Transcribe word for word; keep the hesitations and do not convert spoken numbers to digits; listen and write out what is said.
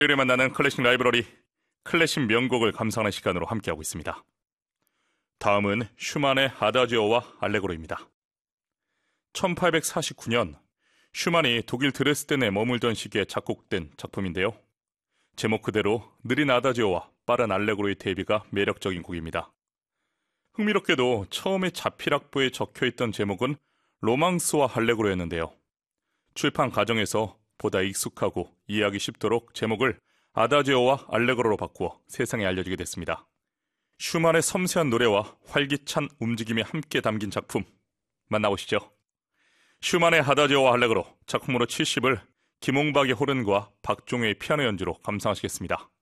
일요일에 만나는 클래식 라이브러리, 클래식 명곡을 감상하는 시간으로 함께하고 있습니다. 다음은 슈만의 아다지오와 알레그로입니다. 천팔백사십구 년 슈만이 독일 드레스덴에 머물던 시기에 작곡된 작품인데요. 제목 그대로 느린 아다지오와 빠른 알레그로의 대비가 매력적인 곡입니다. 흥미롭게도 처음에 자필악보에 적혀있던 제목은 로망스와 알레그로였는데요. 출판 과정에서 보다 익숙하고 이해하기 쉽도록 제목을 아다지오와 알레그로로 바꾸어 세상에 알려지게 됐습니다. 슈만의 섬세한 노래와 활기찬 움직임이 함께 담긴 작품 만나보시죠. 슈만의 아다지오와 알레그로 작품으로 칠십을 김홍박의 호른과 박종회의 피아노 연주로 감상하시겠습니다.